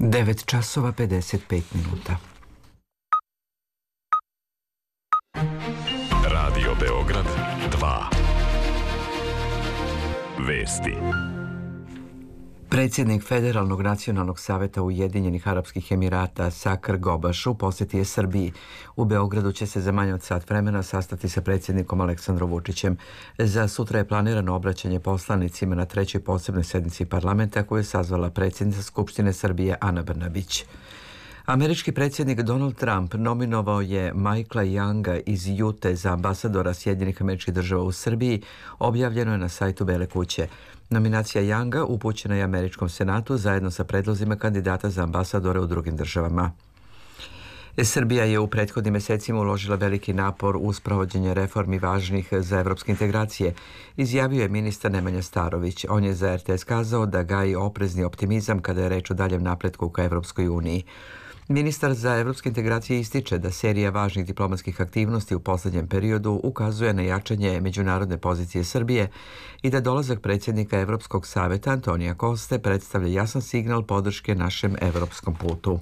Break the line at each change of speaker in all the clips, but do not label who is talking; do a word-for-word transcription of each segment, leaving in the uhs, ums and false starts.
devet časova pedeset pet minuta.
Radio Beograd dva. Vesti.
Predsjednik Federalnog nacionalnog saveta Ujedinjenih Arapskih Emirata Sakr Gobaš u posjeti je Srbiji. U Beogradu će se za manje od sat vremena sastati sa predsjednikom Aleksandrom Vučićem. Za sutra je planirano obraćanje poslanicima na trećoj posebnoj sednici parlamenta koju je sazvala predsjednica Skupštine Srbije Ana Brnabić. Američki predsjednik Donald Trump nominovao je Michaela Younga iz Jute za ambasadora Sjedinjenih Američkih Država u Srbiji, objavljeno je na sajtu Bele kuće. Nominacija Younga upućena je Američkom senatu zajedno sa predlozima kandidata za ambasadore u drugim državama. Srbija je u prethodnim mjesecima uložila veliki napor u sprovođenje reformi važnih za evropske integracije, izjavio je ministar Nemanja Starović. On je za er te es kazao da gaji oprezni optimizam kada je reč o daljem napretku ka Evropskoj uniji. Ministar za evropske integracije ističe da serija važnih diplomatskih aktivnosti u posljednjem periodu ukazuje na jačanje međunarodne pozicije Srbije i da dolazak predsjednika Evropskog saveta Antonija Koste predstavlja jasan signal podrške našem evropskom putu.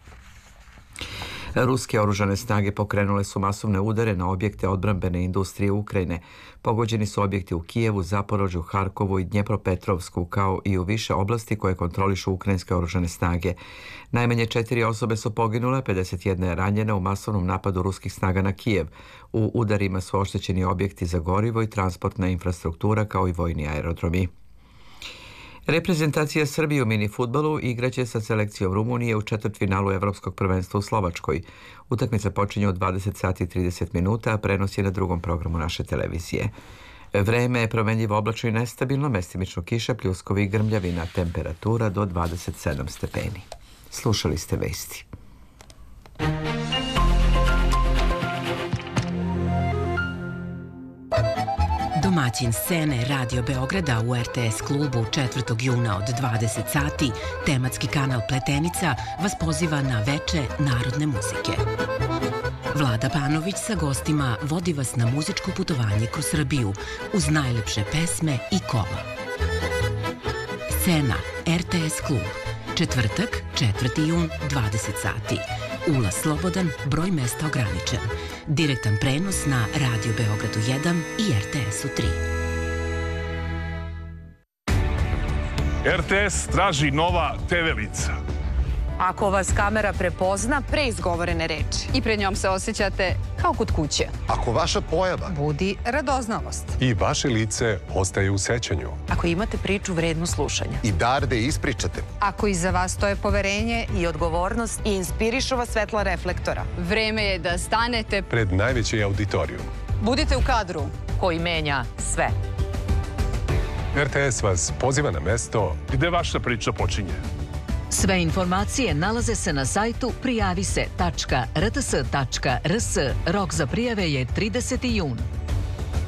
Ruske oružane snage pokrenule su masovne udare na objekte odbrambene industrije Ukrajine. Pogođeni su objekti u Kijevu, Zaporožju, Harkovu i Dnjepropetrovsku, kao i u više oblasti koje kontrolišu ukrajinske oružane snage. Najmanje četiri osobe su poginule, pedeset jedna je ranjena u masovnom napadu ruskih snaga na Kijev. U udarima su oštećeni objekti za gorivo i transportna infrastruktura, kao i vojni aerodromi. Reprezentacija Srbije u mini fudbalu igraće sa selekcijom Rumunije u četvrtfinalu Evropskog prvenstva u Slovačkoj. Utakmica počinje u dvadeset sati i trideset minuta, a prenos je na drugom programu naše televizije. Vreme je promenljivo, oblačno i nestabilno, mestimično kiša, pljuskovi i grmljavina, temperatura do dvadeset sedam stepeni. Slušali ste vesti.
Domaćin scene Radio Beograda u er te es klubu četvrtog juna od dvadeset sati, tematski kanal Pletenica vas poziva na veče narodne muzike. Vlada Panović sa gostima vodi vas na muzičko putovanje kroz Srbiju uz najlepše pesme i kola. Scena er te es klub. Četvrtak, četvrti jun, dvadeset sati. Ulaz slobodan, broj mesta ograničen. Direktan prenos na Radio Beogradu jedan i er te esu tri.
er te es traži nova te ve lica.
Ako vas kamera prepozna pre izgovorene reči
i pred njom se osjećate kao kod kuće.
Ako vaša pojava
budi radoznalost
i vaše lice ostaje u sećanju.
Ako imate priču vrednu slušanja
i dar da ispričate.
Ako iza vas stoje poverenje i odgovornost
i inspirišu vas svetla reflektora. Vreme je da stanete
pred najveći auditorijum.
Budite u kadru
koji menja sve.
er te es vas poziva na mesto
gde vaša priča počinje.
Sve informacije nalaze se na sajtu prijavi se tačka er te es tačka er es. Rok za prijave je trideseti jun.